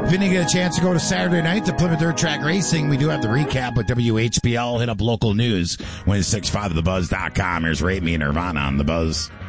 If you didn't get a chance to go to Saturday night to Plymouth Dirt Track Racing, we do have the recap with WHPL. Hit up local news, 1065thebuzz.com. Here's Rate Me and Nirvana on The Buzz.